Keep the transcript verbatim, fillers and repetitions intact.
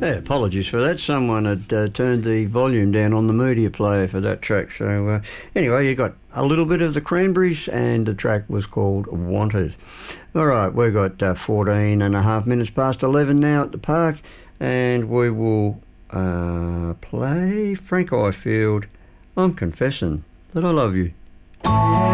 Yeah, apologies for that. Someone had uh, turned the volume down on the media player for that track. So uh, anyway, you got a little bit of the Cranberries, and the track was called Wanted. All right, we've got uh, fourteen and a half minutes past eleven now at the park, and we will uh, play Frank Ifield, I'm Confessing That I Love You.